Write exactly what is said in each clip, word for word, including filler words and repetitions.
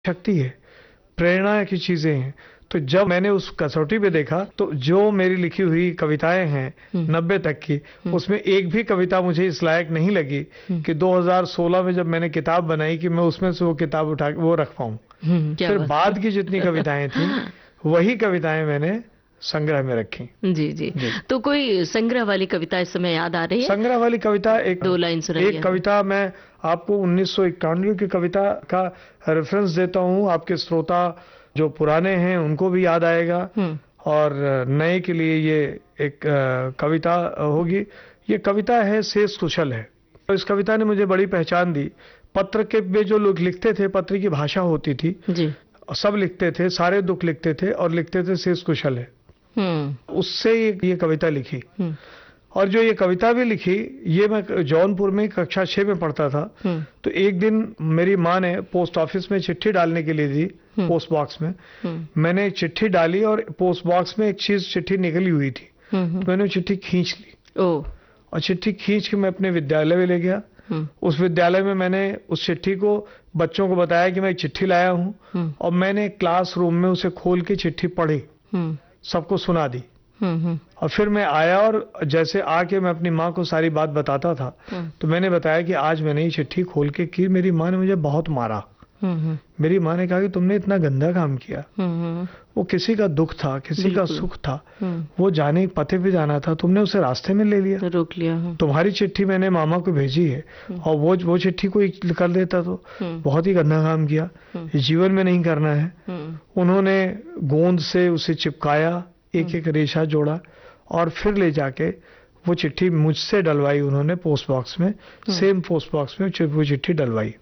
शक्ति है, प्रेरणा की चीजें हैं। तो जब मैंने उस कसौटी पे देखा तो जो मेरी लिखी हुई कविताएं हैं नब्बे तक की, उसमें एक भी कविता मुझे इस लायक नहीं लगी कि दो हज़ार सोलह में जब मैंने किताब बनाई कि मैं उसमें से वो किताब उठा के वो रख पाऊं। फिर बाद की जितनी कविताएं थी वही कविताएं मैंने संग्रह में रखी। जी, जी जी। तो कोई संग्रह वाली कविता इस समय याद आ रही है? संग्रह वाली कविता एक दो लाइन सुनाइए। एक कविता मैं आपको उन्नीस सौ इक्यानवे की कविता का रेफरेंस देता हूँ। आपके श्रोता जो पुराने हैं उनको भी याद आएगा और नए के लिए ये एक कविता होगी। ये कविता है शेष कुशल है। तो इस कविता ने मुझे बड़ी पहचान दी। पत्र के में जो लोग लिखते थे, पत्र की भाषा होती थी जी, सब लिखते थे, सारे दुख लिखते थे और लिखते थे शेष कुशल है। उससे ये, ये कविता लिखी। और जो ये कविता भी लिखी, ये मैं जौनपुर में कक्षा छह में पढ़ता था। तो एक दिन मेरी माँ ने पोस्ट ऑफिस में चिट्ठी डालने के लिए दी, पोस्ट बॉक्स में। मैंने चिट्ठी डाली और पोस्ट बॉक्स में एक चीज चिट्ठी निकली हुई थी। तो मैंने चिट्ठी खींच ली और चिट्ठी खींच के मैं अपने विद्यालय में ले गया। उस विद्यालय में मैंने उस चिट्ठी को बच्चों को बताया कि मैं एक चिट्ठी लाया हूँ और मैंने क्लासरूम में उसे खोल के चिट्ठी पढ़ी, सबको सुना दी। और फिर मैं आया और जैसे आके मैं अपनी माँ को सारी बात बताता था तो मैंने बताया कि आज मैंने ये चिट्ठी खोल के की, मेरी माँ ने मुझे बहुत मारा। मेरी माँ ने कहा कि तुमने इतना गंदा काम किया। वो किसी का दुख था, किसी का सुख था, वो जाने पते पे जाना था, तुमने उसे रास्ते में ले लिया, रोक लिया। तुम्हारी चिट्ठी मैंने मामा को भेजी है और वो वो चिट्ठी कोई कर देता तो बहुत ही गंदा काम किया, जीवन में नहीं करना है। उन्होंने गोंद से उसे चिपकाया, एक एक रेशा जोड़ा और फिर ले जाके वो चिट्ठी मुझसे डलवाई उन्होंने पोस्ट बॉक्स में, सेम पोस्ट बॉक्स में वो चिट्ठी डलवाई।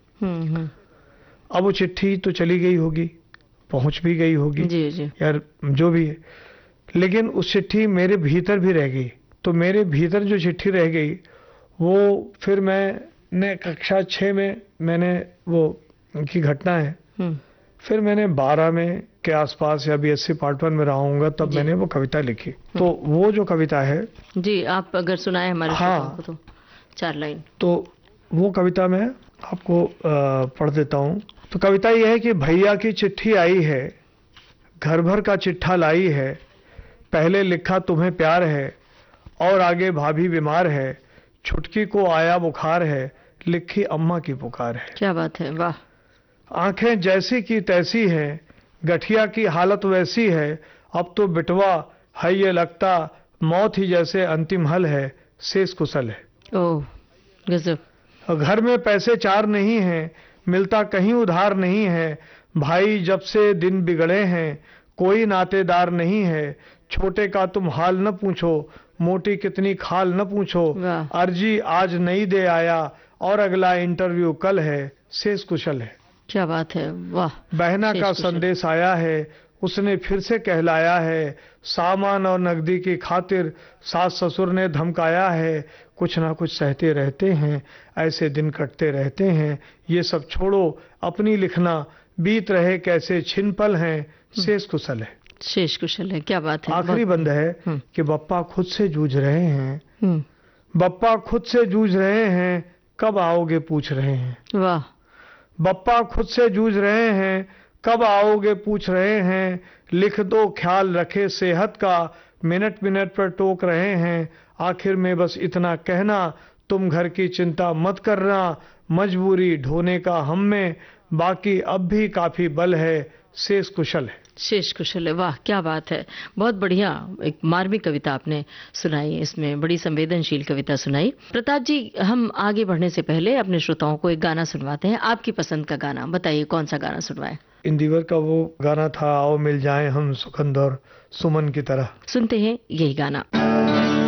अब वो चिट्ठी तो चली गई होगी, पहुंच भी गई होगी जी, जी। यार जो भी है, लेकिन उस चिट्ठी मेरे भीतर भी रह गई। तो मेरे भीतर जो चिट्ठी रह गई वो फिर मैंने कक्षा छः में मैंने वो की घटना है, फिर मैंने बारह में के आसपास या B S C part one में रहा हूँगा तब मैंने वो कविता लिखी। तो वो जो कविता है जी, आप अगर सुनाए हमारे हाँ को तो चार लाइन। तो वो कविता मैं आपको पढ़ देता हूँ। तो कविता ये है कि भैया की चिट्ठी आई है, घर भर का चिट्ठा लाई है, पहले लिखा तुम्हें प्यार है और आगे भाभी बीमार है, छुटकी को आया बुखार है, लिखी अम्मा की पुकार है। क्या बात है, वाह। आंखें जैसी की तैसी है, गठिया की हालत वैसी है, अब तो बिटवा है ये लगता मौत ही जैसे अंतिम हल है, शेष कुशल है। ओह गजब। घर में पैसे चार नहीं हैं, मिलता कहीं उधार नहीं है, भाई जब से दिन बिगड़े हैं, कोई नातेदार नहीं है, छोटे का तुम हाल न पूछो, मोटी कितनी खाल न पूछो, अर्जी आज नहीं दे आया और अगला इंटरव्यू कल है, शेष कुशल है। क्या बात है, वाह। बहना का संदेश आया है, उसने फिर से कहलाया है, सामान और नकदी की खातिर सास ससुर ने धमकाया है, कुछ ना कुछ सहते रहते हैं, ऐसे दिन कटते रहते हैं, ये सब छोड़ो अपनी लिखना, बीत रहे कैसे छिन पल हैं, शेष कुशल है। शेष कुशल है, क्या बात है। आखिरी बंद है कि बप्पा खुद से जूझ रहे हैं, बप्पा खुद से जूझ रहे हैं, कब आओगे पूछ रहे हैं। वाह। बप्पा खुद से जूझ रहे हैं, कब आओगे पूछ रहे हैं, लिख दो ख्याल रखे सेहत का, मिनट मिनट पर टोक रहे हैं, आखिर में बस इतना कहना, तुम घर की चिंता मत करना, मजबूरी ढोने का हम में, बाकी अब भी काफी बल है, शेष कुशल है। शेष कुशल है, वाह क्या बात है। बहुत बढ़िया, एक मार्मिक कविता आपने सुनाई, इसमें बड़ी संवेदनशील कविता सुनाई। प्रताप जी, हम आगे बढ़ने से पहले अपने श्रोताओं को एक गाना सुनवाते हैं। आपकी पसंद का गाना बताइए, कौन सा गाना सुनवाएं? इंदिवर का वो गाना था, आओ मिल जाएं हम सुखंद और सुमन की तरह। सुनते हैं यही गाना।